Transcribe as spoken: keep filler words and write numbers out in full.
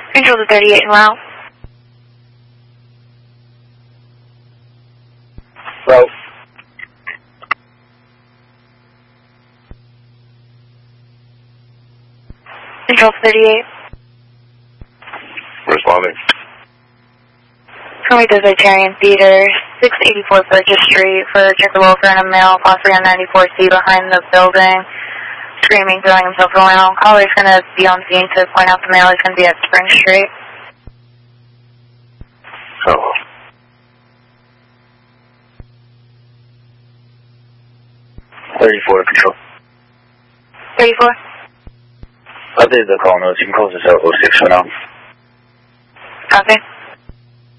Control to thirty-eight en route. Route. Control to thirty-eight. Responding. Currently Vegetarian Theater, six eighty-four Burgess Street for Jeffrey Wilfer and a male, possibly on ninety-four C behind the building, screaming, throwing himself around. Caller's going to be on scene to point out the male. He's going to be at Spring Street. Oh. thirty-four, control. thirty-four? update the call notes. You can close this out oh six for now. Copy.